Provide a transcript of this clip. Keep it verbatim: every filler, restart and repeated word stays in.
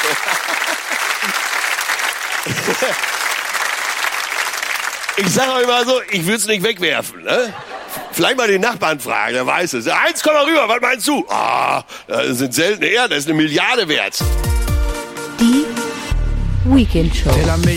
Ich sag euch mal so, ich würde es nicht wegwerfen. Ne? Vielleicht mal den Nachbarn fragen, der weiß es. Eins, komm mal rüber, was meinst du? Ah, das sind seltene Erden, das ist eine Milliarde wert. Die Weekend Show.